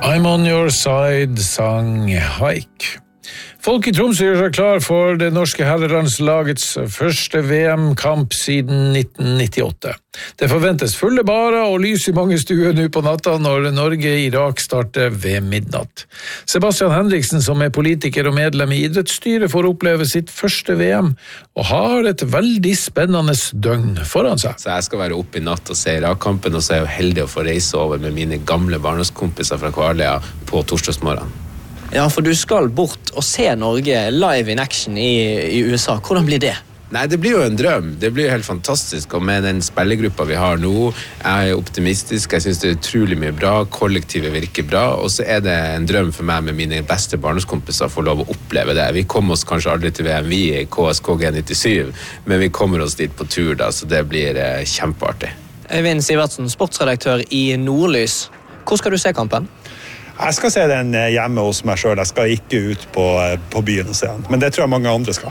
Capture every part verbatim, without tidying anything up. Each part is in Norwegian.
I'm on your side, sang Haik. Folk i Tromsø gjør seg klar for det norske herrelandslagets første V M-kamp siden nitten nittiåtte. Det forventes fulle barer og lys i mange stuer nå på natta når Norge-Irak starter ved midnatt. Sebastian Henriksen, som er politiker og medlem i idrettsstyret, får oppleve sitt første V M og har et veldig spennende døgn foran seg. Så jeg skal være oppe i natt og se Irak-kampen, og så er jeg heldig å få reise over med mine gamle barndomskompiser fra Kvaløya på torsdagsmorgen. Ja, for du skal bort og se Norge live in action i, i U S A. Hvordan blir det? Nei, det blir jo en drøm. Det blir jo helt fantastisk, og med den spillergruppa vi har nå, jeg er optimistisk, jeg synes det er utrolig mye bra, kollektivet virker bra, og så er det en drøm for meg med mine beste barndomskompiser å få lov å oppleve det. Vi kommer oss kanskje aldri til V M, vi i K S K G nittisju, men vi kommer oss dit på tur da, så det blir eh, kjempeartig. Øyvind Sivertsen, sportsredaktør i Nordlys. Hvor skal du se kampen? Jeg skal se den hjemme hos meg selv. Jeg skal ikke ut på, på byen og se den. Men det tror jeg mange andre skal.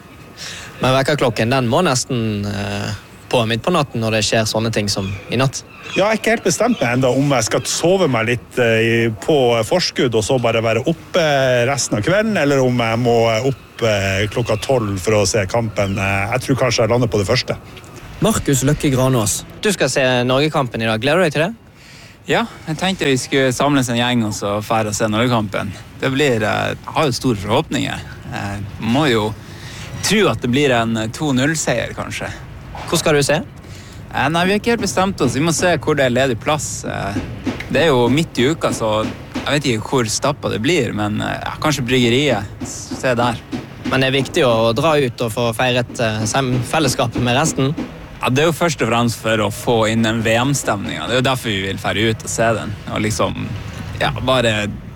Men vekkerklokken, den må nesten eh, på midt på natten når det skjer sånne ting som i natt. Ja, jeg er ikke helt bestemt meg enda om jeg skal sove meg litt eh, på forskudd og så bare være oppe resten av kvelden, eller om jeg må opp eh, klokka tolv for å se kampen. Jeg tror kanskje jeg lander på det første. Markus Løkke Granås, du skal se Norgekampen i dag. Gleder du deg til det? Ja, jeg tenkte vi skulle samles en gjeng og så fære og se Norgekampen. Det blir, jeg har jo store forhåpninger. Jeg må jo tro at det blir en to null-seier, kanskje. Hvor skal du se? Nei, vi har ikke helt bestemt oss. Vi må se hvor det er ledig plass. Det er jo midt i uka, så jeg vet ikke hvor stappet det blir, men ja, kanskje bryggeriet. Se der. Men det er viktig å dra ut og få feiret fellesskap med resten. Ja, det er jo først og fremst for å få inn den V M-stemningen. Det er jo derfor vi vil fære ut og se den. Og liksom, ja, bare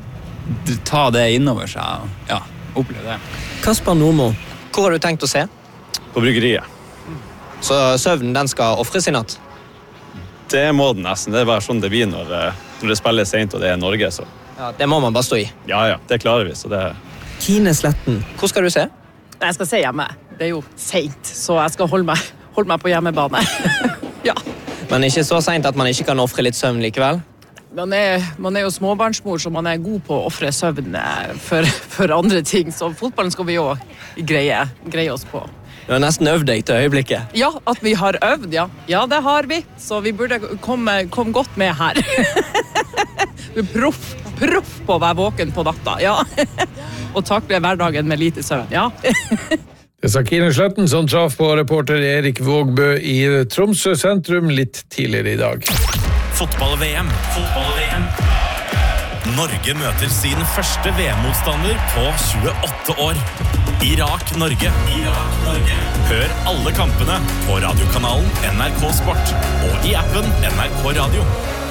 ta det innover seg og ja, oppleve det. Kasper Nordmo, hvor har du tenkt å se? På bryggeriet. Så søvnen, den skal offres i natt? Det må den nesten. Det er bare sånn det blir når, når det spiller sent og det er Norge, så. Ja, det må man bare stå i. Ja, ja, det klarer vi, så det... Kine Sletten, hvor skal du se? Jeg skal se hjemme. Det er jo sent, så jeg skal holde meg Hold meg på hjemmebane. Ja. Men ikke så sent at man ikke kan offre litt søvn likevel? Man er, man er jo småbarnsmor, så man er god på å offre søvn for, for andre ting. Så fotballen skal vi jo greie, greie oss på. Du har nesten øvd deg til øyeblikket. Ja, at vi har øvd, ja. Ja, det har vi. Så vi burde komme, komme godt med her. Du er proff, proff på å være våken på natta, ja. Og takle hverdagen med lite søvn, ja. Det sa Kine Sletten som traff på reporter Erik Vågbø i Tromsø sentrum litt tidligere i dag. Fotball-V M. Fotball-V M. Norge møter sin første V M-motstander på tjueåtte år. Irak-Norge. Irak-Norge. Hør alle kampene på radiokanalen N R K Sport og i appen N R K Radio.